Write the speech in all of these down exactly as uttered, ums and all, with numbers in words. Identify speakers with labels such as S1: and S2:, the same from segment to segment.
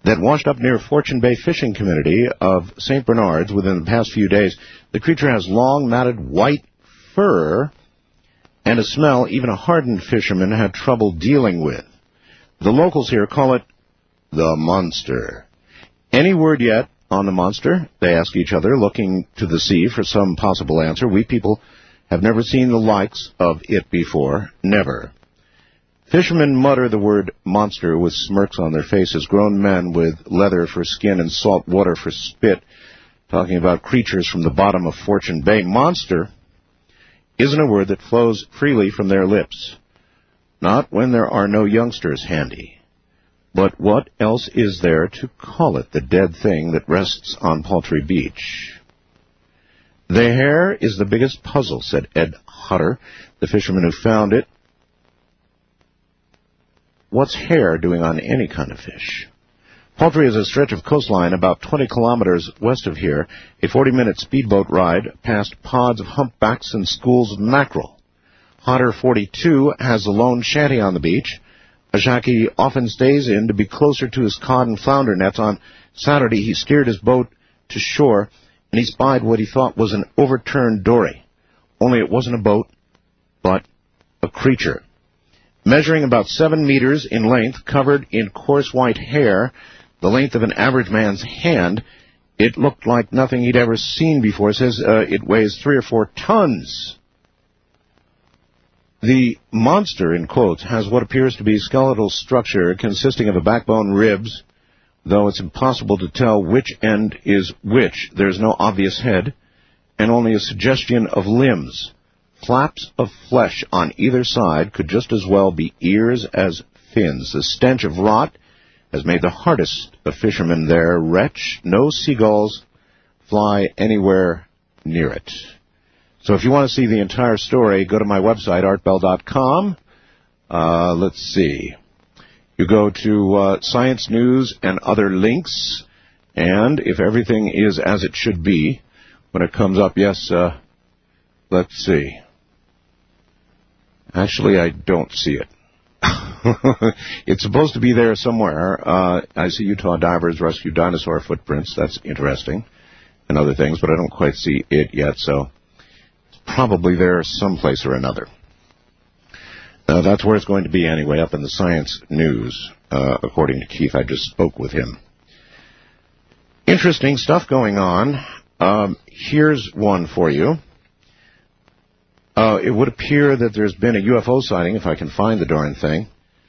S1: that washed up near Fortune Bay fishing community of Saint Bernard's within the past few days. The creature has long, matted white fur and a smell even a hardened fisherman had trouble dealing with. The locals here call it the monster. Any word yet on the monster? They ask each other, looking to the sea for some possible answer. We people have never seen the likes of it before. Never. Fishermen mutter the word monster with smirks on their faces. Grown men with leather for skin and salt water for spit, talking about creatures from the bottom of Fortune Bay. Monster isn't a word that flows freely from their lips. Not when there are no youngsters handy. But what else is there to call it, the dead thing that rests on Paltry Beach? The hair is the biggest puzzle, said Ed Hutter, the fisherman who found it. What's hair doing on any kind of fish? Paltry is a stretch of coastline about twenty kilometers west of here, a forty-minute speedboat ride past pods of humpbacks and schools of mackerel. Hutter forty-two has a lone shanty on the beach, a shack he often stays in to be closer to his cod and flounder nets. On Saturday, he steered his boat to shore, and he spied what he thought was an overturned dory. Only it wasn't a boat, but a creature. Measuring about seven meters in length, covered in coarse white hair, the length of an average man's hand, it looked like nothing he'd ever seen before. It says uh, it weighs three or four tons. The monster, in quotes, has what appears to be skeletal structure consisting of a backbone, ribs, though it's impossible to tell which end is which. There's no obvious head, and only a suggestion of limbs. Flaps of flesh on either side could just as well be ears as fins. The stench of rot has made the hardest of fishermen there retch. No seagulls fly anywhere near it. So if you want to see the entire story, go to my website, art bell dot com. Uh, let's see. You go to uh, Science News and other links, and if everything is as it should be, when it comes up, yes, uh, let's see. Actually, I don't see it. It's supposed to be there somewhere. Uh, I see Utah divers rescue dinosaur footprints. That's interesting, and other things, but I don't quite see it yet, so it's probably there someplace or another. Uh, that's where it's going to be anyway, up in the Science News, uh, according to Keith. I just spoke with him. Interesting stuff going on. Um, here's one for you. Uh, it would appear that there's been a U F O sighting, if I can find the darn thing.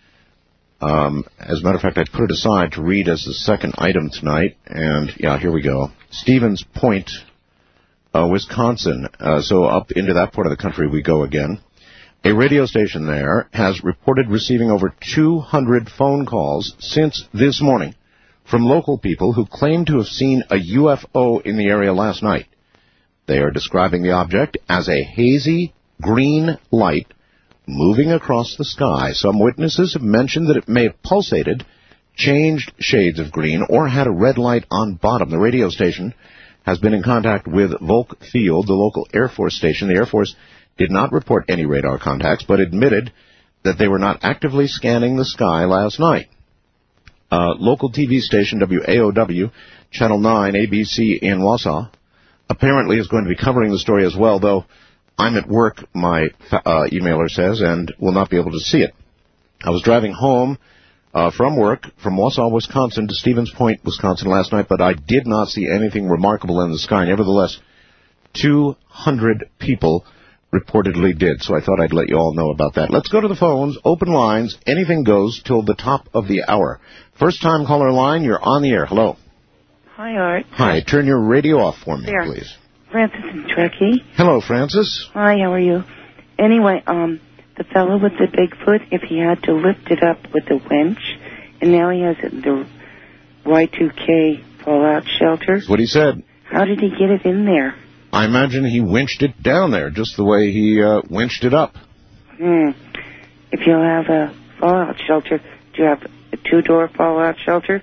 S1: Um, as a matter of fact, I put it aside to read as the second item tonight, and, yeah, here we go. Stevens Point, uh, Wisconsin. Uh, so up into that part of the country we go again. A radio station there has reported receiving over two hundred phone calls since this morning from local people who claim to have seen a U F O in the area last night. They are describing the object as a hazy green light moving across the sky. Some witnesses have mentioned that it may have pulsated, changed shades of green, or had a red light on bottom. The radio station has been in contact with Volk Field, the local Air Force station. The Air Force did not report any radar contacts, but admitted that they were not actively scanning the sky last night. Uh, local T V station W A O W, Channel nine, A B C in Wausau, apparently is going to be covering the story as well, though I'm at work, my uh, emailer says, and will not be able to see it. I was driving home uh, from work from Wausau, Wisconsin to Stevens Point, Wisconsin last night, but I did not see anything remarkable in the sky. Nevertheless, two hundred people reportedly did, so I thought I'd let you all know about that. Let's go to the phones, open lines, anything goes till the top of the hour. First-time caller line, you're on the air. Hello.
S2: Hi, Art.
S1: Hi, turn your radio off for me,
S2: there.
S1: Please.
S2: Francis and Truckee.
S1: Hello, Francis.
S2: Hi, how are you? Anyway, um, the fellow with the Bigfoot, if he had to lift it up with a winch, and now he has it in the Y two K fallout shelter.
S1: That's what he said.
S2: How did he get it in there?
S1: I imagine he winched it down there, just the way he uh, winched it up.
S2: Hmm. If you have a fallout shelter, do you have a two-door fallout shelter?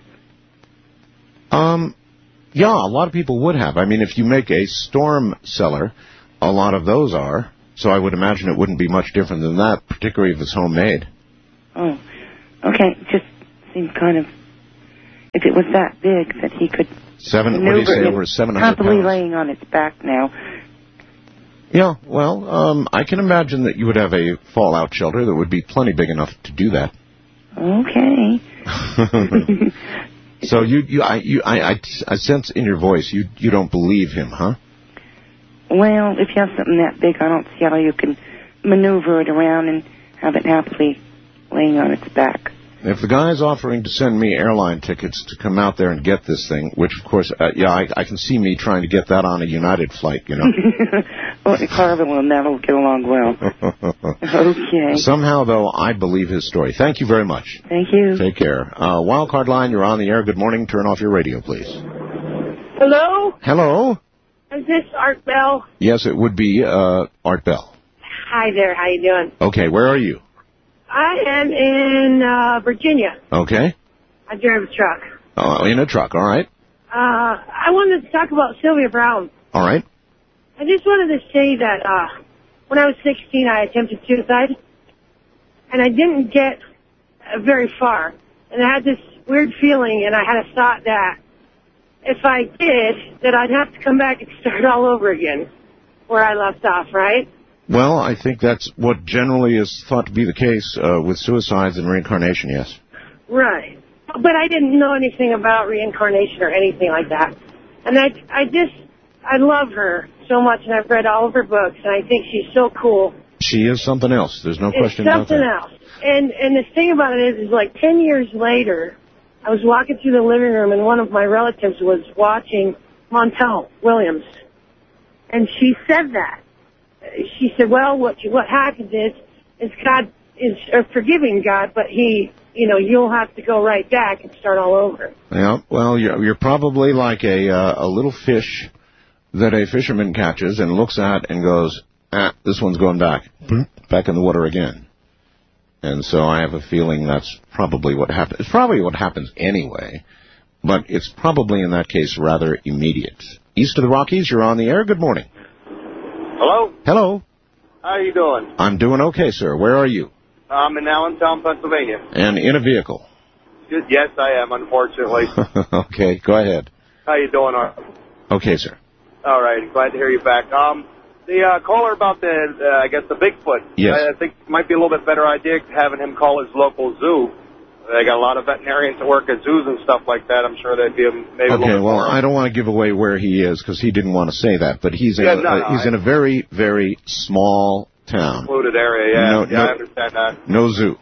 S1: Um... Yeah, a lot of people would have. I mean, if you make a storm cellar, a lot of those are. So I would imagine it wouldn't be much different than that, particularly if it's homemade.
S2: Oh, okay. Just seemed kind of if it was that big that he could
S1: Seven, what do you say, over seven hundred
S2: comfortably
S1: pounds?
S2: laying on its back now.
S1: Yeah, well, um, I can imagine that you would have a fallout shelter that would be plenty big enough to do that.
S2: Okay.
S1: So you, you, I, you, I, I, I sense in your voice you, you don't believe him, huh?
S2: Well, if you have something that big, I don't see how you can maneuver it around and have it happily laying on its back.
S1: If the guy's offering to send me airline tickets to come out there and get this thing, which, of course, uh, yeah, I, I can see me trying to get that on a United flight, you know.
S2: Well, Carville and that'll get along well. Okay.
S1: Somehow, though, I believe his story. Thank you very much.
S2: Thank you.
S1: Take care. Uh, Wildcard line, you're on the air. Good morning. Turn off your radio, please.
S3: Hello?
S1: Hello?
S3: Is this Art Bell?
S1: Yes, it would be uh, Art Bell.
S3: Hi there. How you doing?
S1: Okay, where are you?
S3: I am in uh, Virginia.
S1: Okay.
S3: I drive a truck.
S1: Uh, in a truck, all right.
S3: Uh, I wanted to talk about Sylvia Brown.
S1: All right.
S3: I just wanted to say that uh, when I was sixteen, I attempted suicide, and I didn't get uh, very far. And I had this weird feeling, and I had a thought that if I did, that I'd have to come back and start all over again where I left off, right?
S1: Well, I think that's what generally is thought to be the case uh, with suicides and reincarnation, yes.
S3: Right. But I didn't know anything about reincarnation or anything like that. And I, I just, I love her so much, and I've read all of her books, and I think she's so cool.
S1: She is something else. There's no
S3: It's
S1: question about that.
S3: something else. And, and the thing about it is, is like ten years later, I was walking through the living room, and one of my relatives was watching Montel Williams. And she said that. She said, well, what you, what happens is, is God is a forgiving God, but he, you know, you'll have to go right back and start all over.
S1: Yeah, well, you're, you're probably like a uh, a little fish that a fisherman catches and looks at and goes, ah, this one's going back, back in the water again. And so I have a feeling that's probably what happens. It's probably what happens anyway, but it's probably in that case rather immediate. East of the Rockies, you're on the air. Good morning.
S4: Hello?
S1: Hello.
S4: How are you doing?
S1: I'm doing okay, sir. Where are you?
S4: I'm in Allentown, Pennsylvania.
S1: And in a vehicle.
S4: Good. Yes, I am, unfortunately.
S1: Okay, go ahead.
S4: How you doing, Art?
S1: Okay, sir.
S4: All right, glad to hear you back. Um, the uh, caller about the, uh, I guess, the Bigfoot.
S1: Yes.
S4: I, I think it might be a little bit better idea having him call his local zoo. They got a lot of veterinarians that work at zoos and stuff like that. I'm sure they'd be maybe a little
S1: Okay,
S4: bit
S1: well,
S4: more.
S1: I don't want to give away where he is because he didn't want to say that, but he's in,
S4: Yeah,
S1: a,
S4: no,
S1: uh,
S4: no,
S1: he's
S4: I-
S1: in a very, very small town.
S4: Secluded area, yeah.
S1: No,
S4: yeah,
S1: no.
S4: I understand that.
S1: No zoo.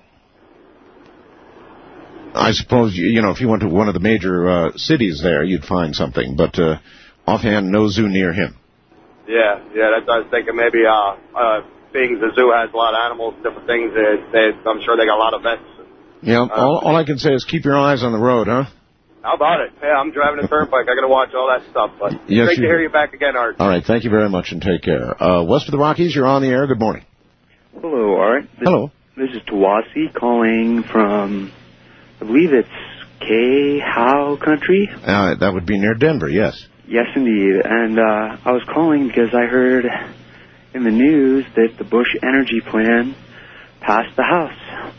S1: I suppose, you, you know, if you went to one of the major uh, cities there, you'd find something, but uh, offhand, no zoo near him.
S4: Yeah, yeah, that's what I was thinking. Maybe, uh, uh, being the zoo has a lot of animals, different things, they, they, I'm sure they got a lot of vets.
S1: Yeah,
S4: Uh,
S1: all, all I can say is keep your eyes on the road, huh?
S4: How about it? Yeah, I'm driving a turnpike. I got to watch all that stuff. But
S1: Yes,
S4: great to
S1: you-
S4: hear you back again, Art.
S1: All right, thank you very much and take care. Uh, west of the Rockies, you're on the air. Good morning.
S5: Hello, Art. This,
S1: Hello.
S5: This is Tawasi calling from, I believe it's K-How country.
S1: Uh, that would be near Denver, yes.
S5: Yes, indeed. And uh, I was calling because I heard in the news that the Bush Energy Plan passed the House.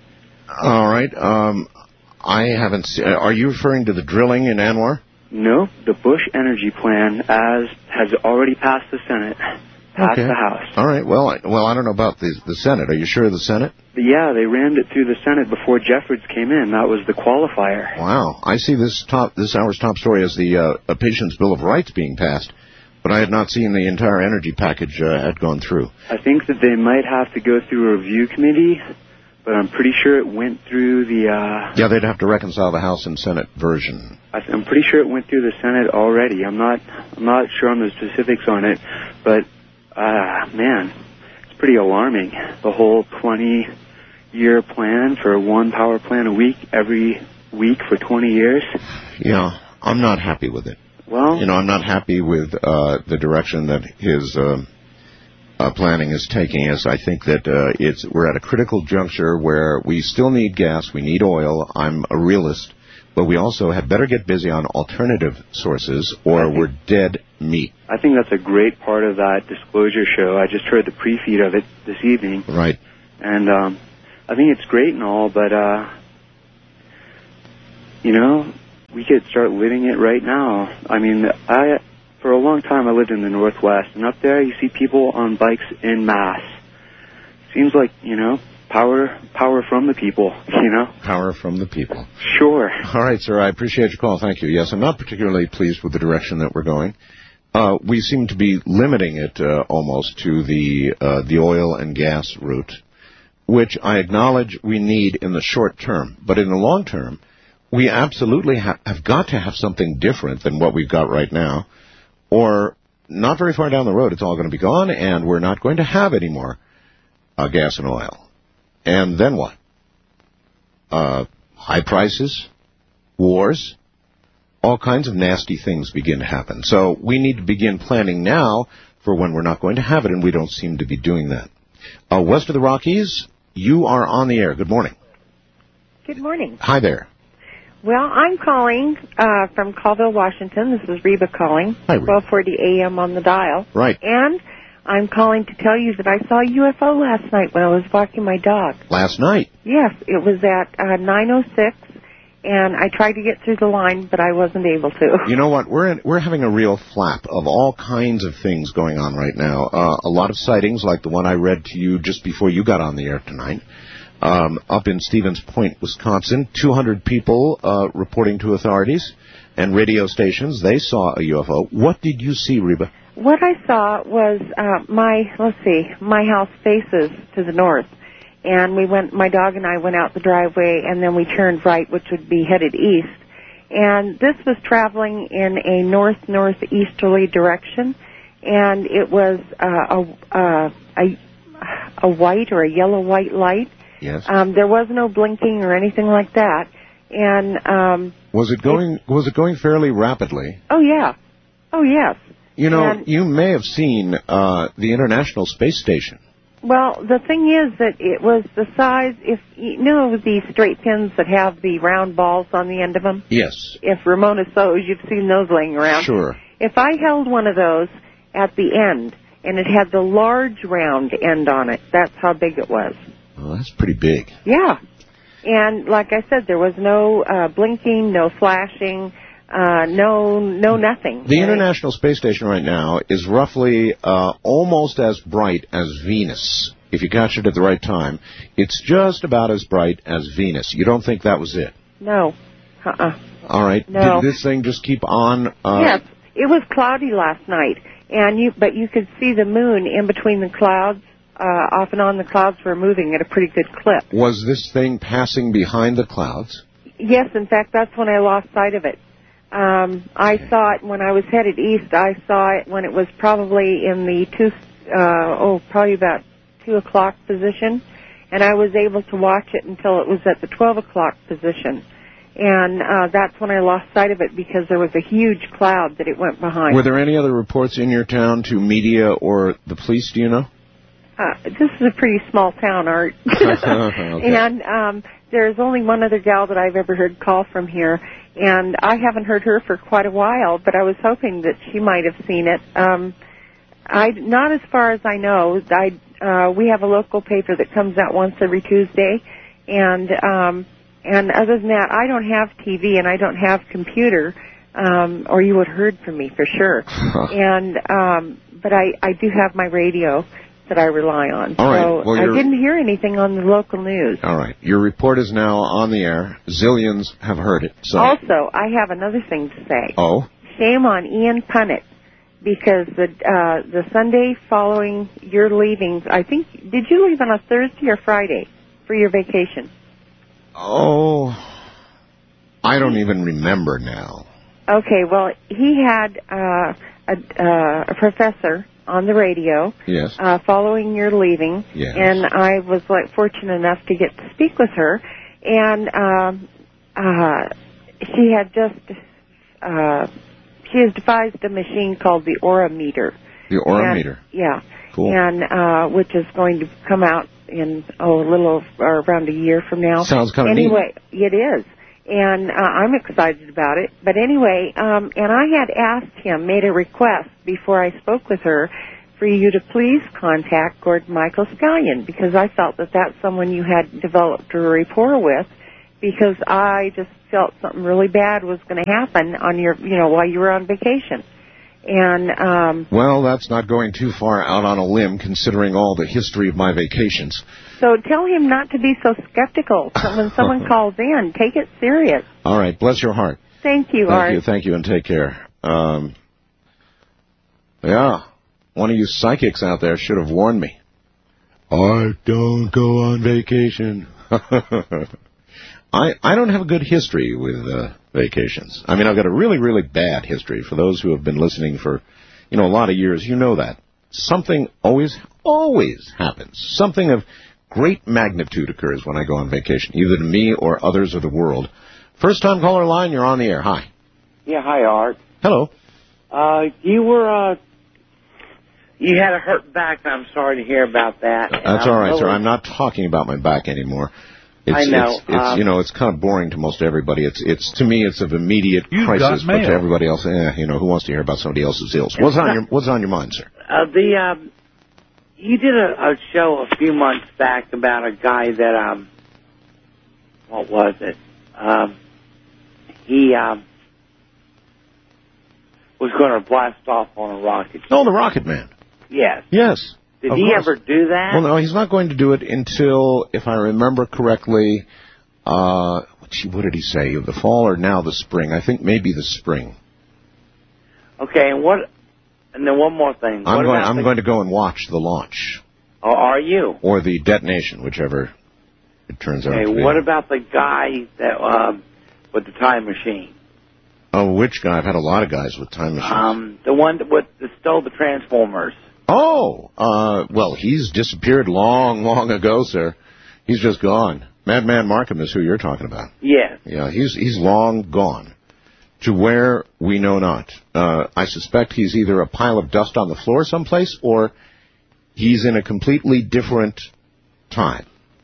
S1: All right. Um, I haven't seen. Are you referring to the drilling in Anwar?
S5: No, the Bush Energy Plan as has already passed the Senate, passed
S1: Okay.
S5: the House.
S1: All right. Well, I, well, I don't know about the the Senate. Are you sure of the Senate?
S5: But yeah, they rammed it through the Senate before Jeffords came in. That was the qualifier.
S1: Wow. I see this top this hour's top story as the uh, a Patient's Bill of Rights being passed, but I had not seen the entire energy package uh, had gone through.
S5: I think that they might have to go through a review committee, but I'm pretty sure it went through the, uh...
S1: Yeah, they'd have to reconcile the House and Senate version.
S5: I th- I'm pretty sure it went through the Senate already. I'm not, I'm not sure on the specifics on it, but, uh, man, it's pretty alarming. The whole twenty-year plan for one power plant a week, every week for twenty years.
S1: Yeah, I'm not happy with it.
S5: Well,
S1: You know, I'm not happy with uh, the direction that his uh, uh, planning is taking us. I think that uh, it's we're at a critical juncture where we still need gas, we need oil. I'm a realist, but we also had better get busy on alternative sources, or
S5: think-
S1: we're dead meat.
S5: I think that's a great part of that disclosure show. I just heard the pre-feed of it this evening,
S1: Right.
S5: and um, I think it's great and all, but, uh, you know, we could start living it right now. I mean, I for a long time I lived in the Northwest, and up there you see people on bikes en masse. Seems like, you know, power power from the people, you know?
S1: Power from the people.
S5: Sure.
S1: All right, sir, I appreciate your call. Thank you. Yes, I'm not particularly pleased with the direction that we're going. Uh, we seem to be limiting it uh, almost to the uh, the oil and gas route, which I acknowledge we need in the short term. But in the long term, we absolutely ha- have got to have something different than what we've got right now, or not very far down the road, it's all going to be gone, and we're not going to have any more uh, gas and oil. And then what? Uh, high prices, wars, all kinds of nasty things begin to happen. So we need to begin planning now for when we're not going to have it, and we don't seem to be doing that. Uh, west of the Rockies, you are on the air. Good morning.
S6: Good morning.
S1: Hi there.
S6: Well, I'm calling uh, from Colville, Washington. This is Reba calling.
S1: Hi, Reba.
S6: twelve forty a.m. on the dial.
S1: Right.
S6: And I'm calling to tell you that I saw a U F O last night when I was walking my dog.
S1: Last night?
S6: Yes, it was at uh, nine oh six, and I tried to get through the line, but I wasn't able to.
S1: You know what? We're in, we're having a real flap of all kinds of things going on right now. Uh, a lot of sightings, like the one I read to you just before you got on the air tonight. Um, up in Stevens Point, Wisconsin, two hundred people uh, reporting to authorities and radio stations. They saw a U F O. What did you see, Reba?
S6: What I saw was uh, my, let's see, my house faces to the north. And we went, my dog and I went out the driveway, and then we turned right, which would be headed east. And this was traveling in a north-northeasterly direction, and it was uh, a, uh, a, a white or a yellow-white light.
S1: Yes.
S6: Um, there was no blinking or anything like that. And um,
S1: was it going? It, was it going fairly rapidly?
S6: Oh yeah. Oh yes.
S1: You know,
S6: and,
S1: you may have seen uh, the International Space Station.
S6: Well, the thing is that it was the size. If you know these straight pins that have the round balls on the end of them.
S1: Yes.
S6: If Ramona sews, you've seen those laying around.
S1: Sure.
S6: If I held one of those at the end and it had the large round end on it, that's how big it was.
S1: Well, that's pretty big.
S6: Yeah. And like I said, there was no uh, blinking, no flashing, uh, no no nothing.
S1: The
S6: right?
S1: International Space Station right now is roughly uh, almost as bright as Venus. If you catch it at the right time, it's just about as bright as Venus. You don't think that was it?
S6: No. Uh-uh.
S1: All right.
S6: No.
S1: Did this thing just keep on? Uh,
S6: yes. It was cloudy last night, and you but you could see the moon in between the clouds. Uh, off and on, the clouds were moving at a pretty good clip.
S1: Was this thing passing behind the clouds?
S6: Yes, in fact, that's when I lost sight of it. Um, I saw it when I was headed east. I saw it when it was probably in the two, uh, oh, probably about two o'clock position, and I was able to watch it until it was at the twelve o'clock position. And uh, that's when I lost sight of it because there was a huge cloud that it went behind.
S1: Were there any other reports in your town to media or the police, do you know?
S6: Uh, this is a pretty small town, Art.
S1: Okay.
S6: And um, there's only one other gal that I've ever heard call from here, and I haven't heard her for quite a while, but I was hoping that she might have seen it. Um, I, not as far as I know. I, uh, we have a local paper that comes out once every Tuesday, and um, and other than that, I don't have T V and I don't have computer, um, or you would have heard from me for sure. and um, but I, I do have my radio that I rely on.
S1: All right.
S6: So
S1: Well,
S6: I didn't hear anything on the local news.
S1: All right. Your report is now on the air. Zillions have heard it. So.
S6: Also, I have another thing to say.
S1: Oh?
S6: Shame on Ian Punnett, because the uh, the Sunday following your leaving, I think, did you leave on a Thursday or Friday for your vacation?
S1: Oh, I don't even remember now.
S6: Okay, well, he had uh, a, uh, a professor on the radio,
S1: yes,
S6: uh, following your leaving,
S1: yes.
S6: And I was like fortunate enough to get to speak with her, and um, uh, she had just uh, she has devised a machine called the Aura Meter.
S1: The Aura
S6: and,
S1: Meter,
S6: yeah,
S1: cool,
S6: and uh, which is going to come out in oh a little or around a year from now.
S1: Sounds kind of
S6: anyway,
S1: neat.
S6: It is. And uh, I'm excited about it. But anyway, um, and I had asked him, made a request before I spoke with her, for you to please contact Gordon Michael Scallion, because I felt that that's someone you had developed a rapport with, because I just felt something really bad was going to happen on your, you know, while you were on vacation. And um,
S1: well, that's not going too far out on a limb, considering all the history of my vacations.
S6: So tell him not to be so skeptical. So when someone calls in, take it serious.
S1: All right, bless your heart.
S6: Thank you,
S1: Thank
S6: Art.
S1: you, thank you, and take care. Um, yeah, one of you psychics out there should have warned me. Art, don't go on vacation. I I don't have a good history with uh, vacations. I mean, I've got a really, really bad history. For those who have been listening for, you know, a lot of years, you know that. Something always, always happens. Something of great magnitude occurs when I go on vacation, either to me or others of the world. First time caller line, you're on the air. Hi.
S7: Yeah, hi, Art.
S1: Hello.
S7: Uh, you were, uh, you had a hurt back, and I'm sorry to hear about that.
S1: That's all right, sir. I'm not talking about my back anymore. It's,
S7: I know.
S1: It's, it's
S7: um,
S1: you know, it's kind of boring to most everybody. It's, it's to me, it's of immediate
S8: You've
S1: crisis,
S8: got
S1: but to
S8: mail.
S1: everybody else, eh, you know, who wants to hear about somebody else's ills? What's on your What's on your mind, sir?
S7: Uh, the, um, you did a, a show a few months back about a guy that, um, what was it? Um, he, um, was going to blast off on a rocket.
S1: Oh, the Rocket Man.
S7: Yes.
S1: Yes.
S7: Did
S1: of
S7: he
S1: course.
S7: ever do that?
S1: Well, no, he's not going to do it until, if I remember correctly, uh, what did he say? The fall or now the spring? I think maybe the spring.
S7: Okay, and what? And then one more thing.
S1: I'm
S7: what
S1: going.
S7: about
S1: I'm
S7: the,
S1: going to go and watch the launch.
S7: Oh, are you?
S1: Or the detonation, whichever it turns out
S7: Okay,
S1: to be.
S7: what about the guy that um, with the time machine?
S1: Oh, which guy? I've had a lot of guys with time machines.
S7: Um, the one that, with, that stole the Transformers.
S1: Oh, uh, well, he's disappeared long, long ago, sir. He's just gone. Madman Markham is who you're talking about.
S7: Yes.
S1: Yeah, he's he's long gone. To where we know not. Uh, I suspect he's either a pile of dust on the floor someplace, or he's in a completely different time.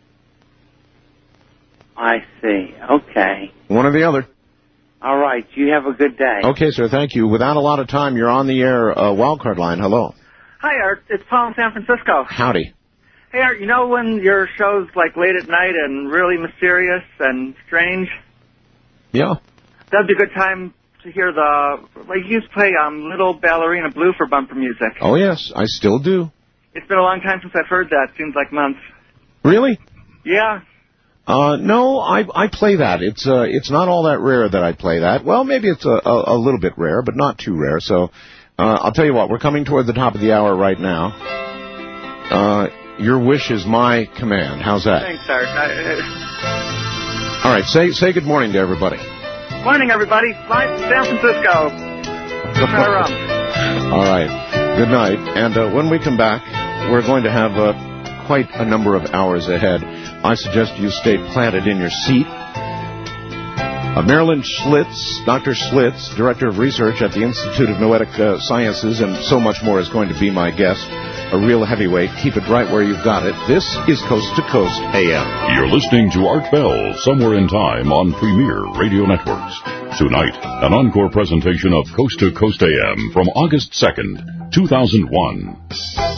S7: I see. Okay.
S1: One or the other.
S7: All right. You have a good day.
S1: Okay, sir, thank you. Without a lot of time, you're on the air. Uh, wildcard line, hello.
S9: Hi, Art. It's Paul in San Francisco.
S1: Howdy.
S9: Hey, Art, you know when your show's like late at night and really mysterious and strange?
S1: Yeah.
S9: That'd be a good time to hear the, like you used to play um, Little Ballerina Blue for bumper music.
S1: Oh, yes, I still do.
S9: It's been a long time since I've heard that. Seems like months.
S1: Really?
S9: Yeah.
S1: Uh, no, I I play that. It's uh, it's not all that rare that I play that. Well, maybe it's a, a, a little bit rare, but not too rare. So uh, I'll tell you what, we're coming toward the top of the hour right now. Uh, your wish is my command. How's that?
S9: Thanks, Art. I,
S1: All right, say say good morning to everybody.
S9: uh, morning, everybody. Live from San Francisco. Try rum.
S1: All right, good night. And uh, when we come back, we're going to have uh, quite a number of hours ahead. I suggest you stay planted in your seat. Uh, Marilyn Schlitz, Doctor Schlitz, Director of Research at the Institute of Noetic uh, Sciences, and so much more is going to be my guest. A real heavyweight. Keep it right where you've got it. This is Coast to Coast A M.
S10: You're listening to Art Bell, Somewhere in Time on Premier Radio Networks. Tonight, an encore presentation of Coast to Coast A M from August second, two thousand one.